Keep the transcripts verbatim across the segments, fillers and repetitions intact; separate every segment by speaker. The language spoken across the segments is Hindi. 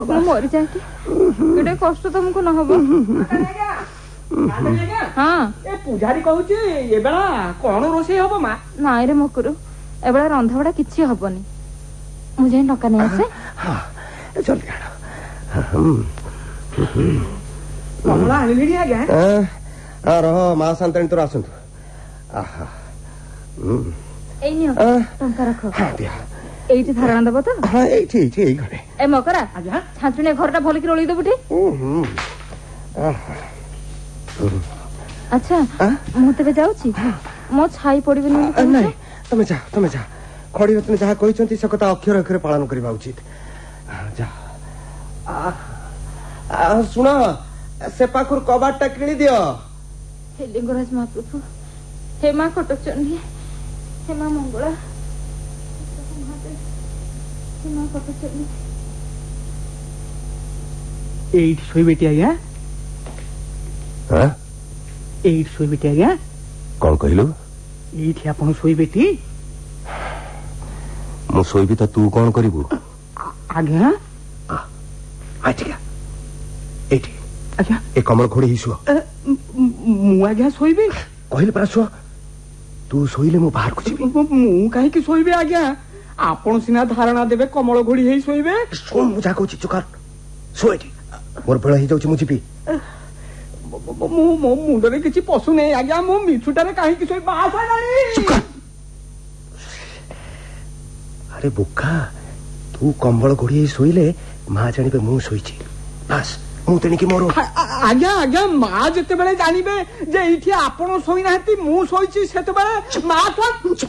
Speaker 1: मरी जाए एटे कष्ट तुमको न हबो। हाँ
Speaker 2: ए पूजारी कहूची ए बेला कोन रोसे हबो मा?
Speaker 1: नाइ रे मकुरु ए बेला रंधा बड़ा किछि हबनी। मुझे टका नै आसे।
Speaker 3: हां चल गाडा।
Speaker 2: कमला आनिली आगे।
Speaker 3: आ रहो मा संतन तो आसंतु। आहा
Speaker 1: ए नियो टंका रखो।
Speaker 3: हां दिया
Speaker 1: एइठी धारणा दबो तो?
Speaker 3: हां एइठी एइठी एइ घरे।
Speaker 1: ए मकरा
Speaker 2: आजा
Speaker 1: छाचुने घरटा भल कि रोली दबुठी।
Speaker 3: हम्म आहा
Speaker 1: अच्छा मु तबे जाउची मो छाई पड़िबे नै।
Speaker 3: नहीं तमे जा तमे जा खड़ी रत्न जहा कहिसंती से कथा अक्षर अक्षर पालन करबा उचित। जा आ आ सुना से पाखुर कबाटटा किणी दियो।
Speaker 1: हे लिंगराज महाप्रभु हे मां कटकचंडी हे मां मंगला हे मां कटकचंडी
Speaker 2: एइठी सोई बेटी आया।
Speaker 3: हां
Speaker 2: एइठी सोई बेटी आया।
Speaker 3: कोन कहिलु?
Speaker 2: एइठी आपन सोई बेटी।
Speaker 3: मु सोईबी त तू कोन करिवु?
Speaker 2: आज्ञा
Speaker 3: आ आ ठीक है एठी।
Speaker 2: अच्छा
Speaker 3: ए कमल घोड़ी हिसु
Speaker 2: मु आज्ञा सोईबी
Speaker 3: कहिल पर सो तू सोइले मु बाहर को जीबी।
Speaker 2: मु काहे कि सोईबे आज्ञा? आपन सिना धारणा देबे कमल घोड़ी हेई सोईबे।
Speaker 3: सो मु जा कहूची चुकार सो एठी मोर बेला ही जाउची मु जीबी।
Speaker 2: मु मो मुंडरे किछि पसु नै आज्ञा मु मिछुटारे काहे कि सोई बासा गानी।
Speaker 3: चुकार अरे बुक्का तू कंबल घोड़ी सोइले मां जानिबे मु सोइची बस मु तेनी कि मोर।
Speaker 2: आज्ञा आज्ञा मां जते बेले जानिबे जे इठी आपन सोई नाहती मु सोइची सेते बेले मां तो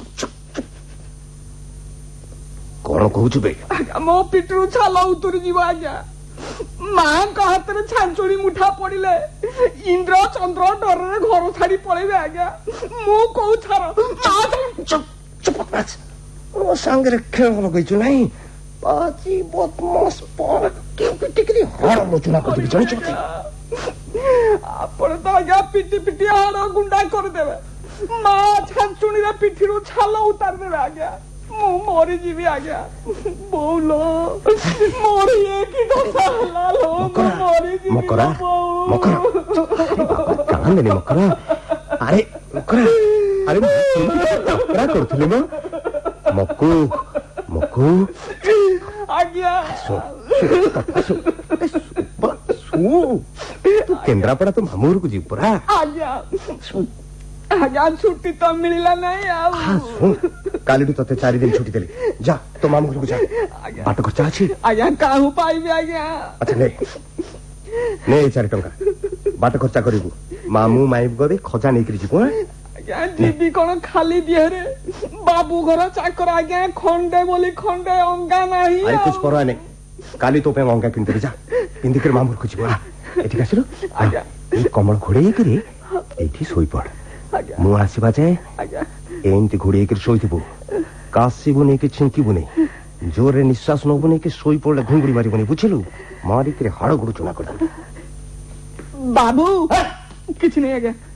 Speaker 3: कोन कहूछु बे?
Speaker 2: आज्ञा मो पिटरू छाला उतरी जीव आज्ञा। मां का हाथ छांचुड़ी मुठा पड़िले इंद्र चंद्र डर रे घर छाड़ी पळेबे आज्ञा। मु को छार मां
Speaker 3: चुप चुप बस ओ संगे खेल लगैछु नहीं बाजी बदमाश पर के पिटिकरी हाड़ लोचना कर जानि छथि।
Speaker 2: आपण तो आज्ञा पिटी पिटी हाड़ गुंडा कर देबे मां छांचुड़ी रे पिठिरू छाला उतार देबे आज्ञा। मु मरी जीवी आज्ञा। बोलो मोर ये की दशा हला लो मरी जीवी।
Speaker 3: मकरा मकरा कान देनी मकरा। अरे मकरा अरे क्या करथले म मक्कू मक्कू
Speaker 2: आज्ञा
Speaker 3: सो सो सो तू केंद्रापड़ा तो मामूर को जीव परा।
Speaker 2: आज्ञा आज्ञा छुट्टी तो मिलला नहीं आ।
Speaker 3: हां सुन काली तू तते चार दिन छुट्टी देली जा तो मामू को जा बाट खर्चा अछि।
Speaker 2: आज्ञा काहू पाइबे आज्ञा?
Speaker 3: अच्छा ले ले चार टंका बाट खर्चा करिवु मामू माइब गबे खजा नै करि जीव।
Speaker 2: आज्ञा जीवी कोन खाली दिए रे बाबू घर चाकर आज्ञा खंडे बोली खंडे अंगा नाही।
Speaker 3: आई कुछ परवा नै काली तो पे अंगा किनते जा पिंदी कर मामू को जीव। एठी कासिलो आज्ञा ई कमल घोड़े करी एठी सोई पड़ मु आसीबा जाए एंती घोड़े कर सोई थिबो कासीबु नै के छिंकीबु नै जोर रे निश्वास नबु नै के सोई पड़ले घुंगुड़ी मारिबु नै बुझिलु मारी के हाड़ गुड़ चुना कर।
Speaker 2: बाबू किछ नै आज्ञा।